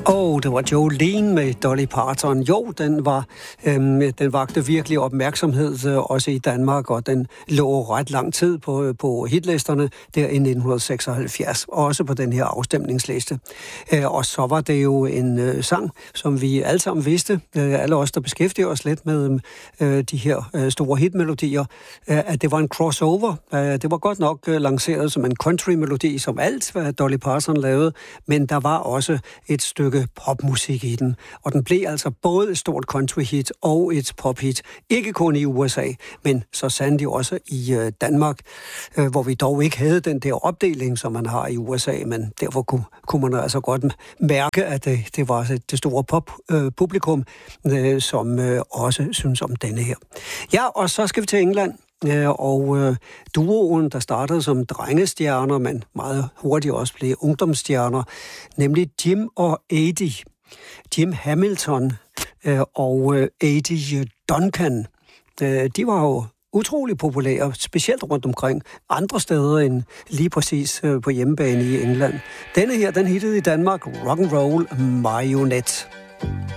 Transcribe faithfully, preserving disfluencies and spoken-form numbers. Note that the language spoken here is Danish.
Oh, det var Jolene med Dolly Parton. Jo, den var øhm, den vagte virkelig opmærksomhed øh, også i Danmark, og den lå ret lang tid på, på hitlisterne der i nitten seksoghalvfjerds, også på den her afstemningsliste. Øh, og så var det jo en øh, sang, som vi alle sammen vidste, øh, alle os, der beskæftiger os lidt med øh, de her øh, store hitmelodier, øh, at det var en crossover. Øh, det var godt nok øh, lanceret som en country-melodi, som alt, hvad Dolly Parton lavede, men der var også et stykke popmusik i den, og den blev altså både et stort country-hit og et pop-hit. Ikke kun i U S A, men så sandelig også i øh, Danmark, øh, hvor vi dog ikke havde den der opdeling, som man har i U S A, men derfor kunne, kunne man altså godt mærke, at det, det var det store pop-publikum, øh, som øh, også synes om denne her. Ja, og så skal vi til England. Og øh, duoen, der startede som drengestjerner, men meget hurtigt også blev ungdomsstjerner, nemlig Jim og Eddie. Jim Hamilton øh, og øh, Eddie Duncan, øh, de var jo utrolig populære, specielt rundt omkring andre steder end lige præcis øh, på hjemmebane i England. Denne her, den hittede i Danmark, Rock'n'Roll Marionette.